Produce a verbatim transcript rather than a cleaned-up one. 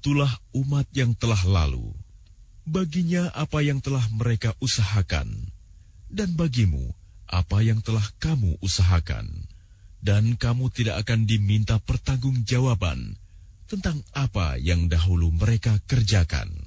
itulah umat yang telah lalu. Baginya apa yang telah mereka usahakan, dan bagimu apa yang telah kamu usahakan. Dan kamu tidak akan diminta pertanggungjawaban tentang apa yang dahulu mereka kerjakan.